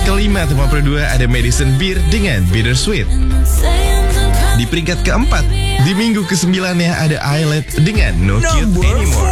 kelima Top 42 ada Madison Beer dengan Bittersweet. Di peringkat keempat, di minggu ke-9 ada Islet dengan No Cute Anymore.